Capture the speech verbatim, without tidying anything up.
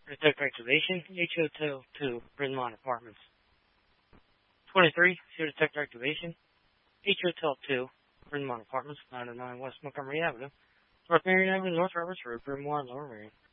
Detect activation, H Hotel two, Brynmont Apartments. twenty-three, show detect activation, H Hotel two, Brynmont Apartments, nine oh nine West Montgomery Avenue, North Marion Avenue, North Roberts Road, Brynmont, Lower Marion.